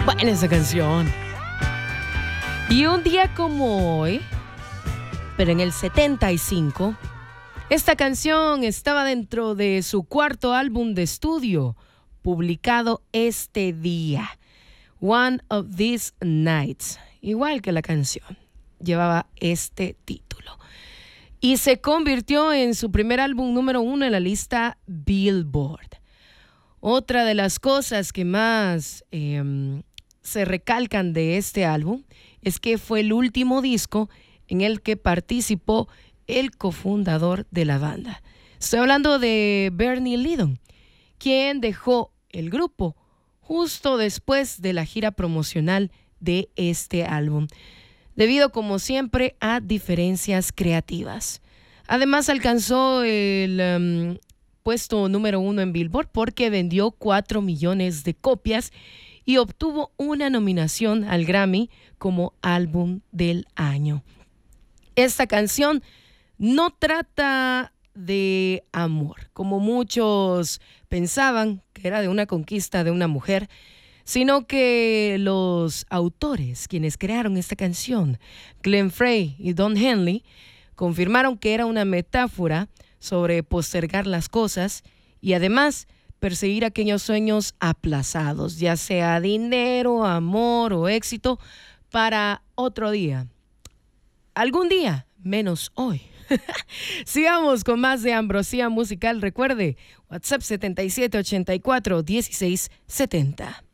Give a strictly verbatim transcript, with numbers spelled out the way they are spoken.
Buena esa canción. Y un día como hoy, pero en el setenta y cinco, esta canción estaba dentro de su cuarto álbum de estudio, publicado este día, One of These Nights, igual que la canción, llevaba este título. Y se convirtió en su primer álbum número uno en la lista Billboard. Otra de las cosas que más eh, se recalcan de este álbum es que fue el último disco en el que participó el cofundador de la banda. Estoy hablando de Bernie Leadon, quien dejó el grupo justo después de la gira promocional de este álbum, debido, como siempre, a diferencias creativas. Además, alcanzó el um, puesto número uno en Billboard porque vendió cuatro millones de copias y obtuvo una nominación al Grammy como álbum del año. Esta canción no trata de amor, como muchos pensaban que era de una conquista de una mujer, sino que los autores, quienes crearon esta canción, Glenn Frey y Don Henley, confirmaron que era una metáfora sobre postergar las cosas y además perseguir aquellos sueños aplazados, ya sea dinero, amor o éxito, para otro día. Algún día, menos hoy. Sigamos con más de Ambrosía Musical. Recuerde, WhatsApp setenta y siete ochenta y cuatro dieciséis setenta.